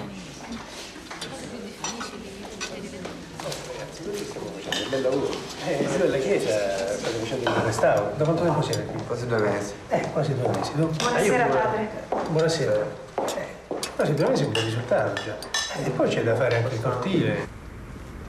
Bel lavoro. Io della chiesa state facendo il restauro. Da quanto tempo siete qui? Quasi 2 mesi. Quasi 2 mesi. Buonasera, padre. Buonasera. Quasi 2 mesi è un bel risultato già. E poi c'è da fare anche il cortile.